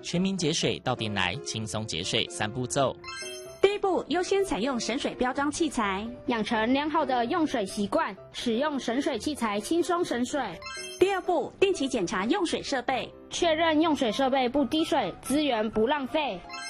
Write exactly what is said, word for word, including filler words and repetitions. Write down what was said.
全民节水到店来，轻松节水三步骤。 第一步，优先采用省水标章器材， 养成良好的用水习惯，使用省水器材轻松省水。 第二步，定期检查用水设备， 确认用水设备不滴水，资源不浪费。